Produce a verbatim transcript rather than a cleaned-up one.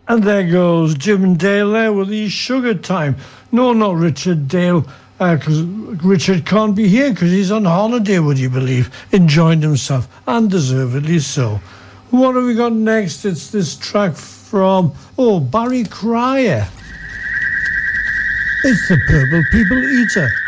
And there goes Jim Dale there with his Sugar Time. No, not Richard Dale, because uh, Richard can't be here because he's on holiday, would you believe, enjoying himself, and deservedly so. What have we got next? It's this track from, oh, Barry Cryer. It's the Purple People Eater.